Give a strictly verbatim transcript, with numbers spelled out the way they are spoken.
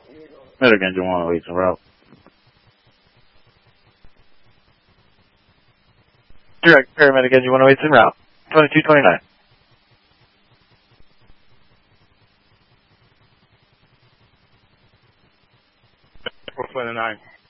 Medic engine one oh eight's en route. Direct paramedic engine one oh eight's en route. twenty-two twenty-nine. four twenty-nine.